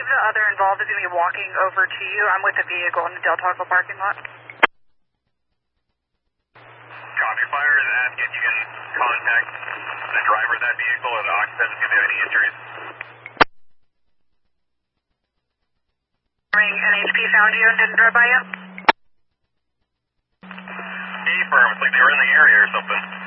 the other involved is going to be walking over to you. I'm with the vehicle in the Del Taco parking lot. Copy. Fire is asking if you can contact the driver of that vehicle or the occupant if you have any injuries. NHP found you and didn't drive by you? Affirm. It's like they were in the area or something.